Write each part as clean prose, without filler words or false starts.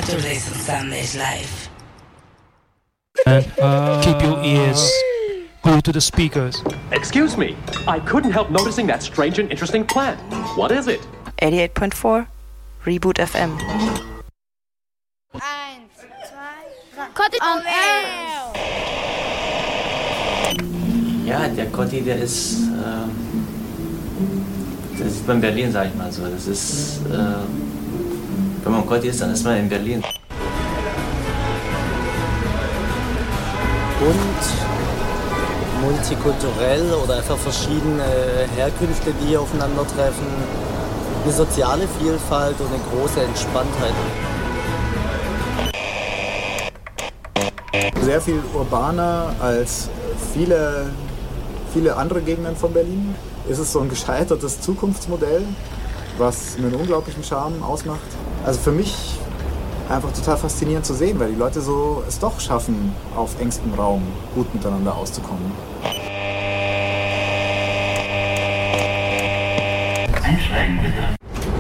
Saturdays and Sundays live. And keep your ears glued to the speakers. Excuse me, I couldn't help noticing that strange and interesting plant. What is it? 88.4 Reboot FM. 1, 2, 3. Cotty on Air! Ja, der Cotti, der ist bei Berlin, sag ich mal so. Das ist, wenn man Cotti ist, dann ist man in Berlin. Und multikulturell oder einfach verschiedene Herkünfte, die hier aufeinandertreffen. Eine soziale Vielfalt und eine große Entspanntheit. Sehr viel urbaner als viele andere Gegenden von Berlin. Ist es so ein gescheitertes Zukunftsmodell, was einen unglaublichen Charme ausmacht. Also für mich einfach total faszinierend zu sehen, weil die Leute so es doch schaffen, auf engstem Raum gut miteinander auszukommen. Einsteigen bitte.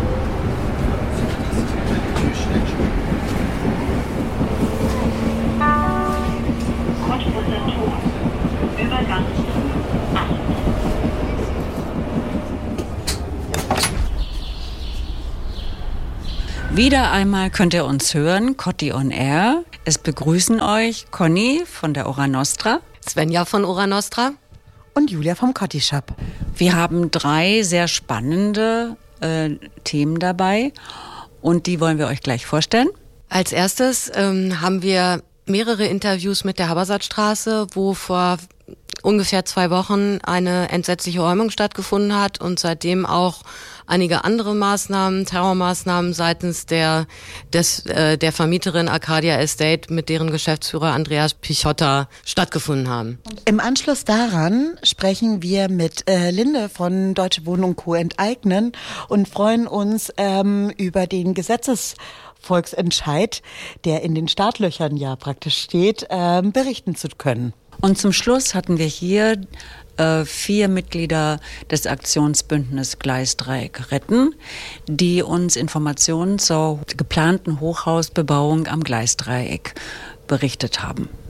Cottbusser Tor. Übergang 8. Wieder einmal könnt ihr uns hören, Cotti on Air. Es begrüßen euch Conny von der Ora Nostra, Svenja von Ora Nostra und Julia vom Cotti Shop. Wir haben 3 sehr spannende Themen dabei und die wollen wir euch gleich vorstellen. Als erstes haben wir mehrere Interviews mit der Habersattstraße, wo vor ungefähr 2 Wochen eine entsetzliche Räumung stattgefunden hat und seitdem auch einige andere Maßnahmen, Terrormaßnahmen seitens der Vermieterin Arcadia Estate mit deren Geschäftsführer Andreas Pichotta stattgefunden haben. Im Anschluss daran sprechen wir mit Linde von Deutsche Wohnen & Co. enteignen und freuen uns über den Gesetzesvolksentscheid, der in den Startlöchern ja praktisch steht, berichten zu können. Und zum Schluss hatten wir hier 4 Mitglieder des Aktionsbündnisses Gleisdreieck retten, die uns Informationen zur geplanten Hochhausbebauung am Gleisdreieck berichtet haben.